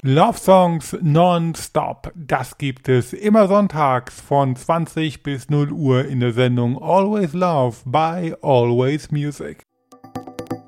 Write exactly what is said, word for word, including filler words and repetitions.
Love Songs non-stop. Das gibt es immer sonntags von zwanzig bis null Uhr in der Sendung Always Love by Always Music.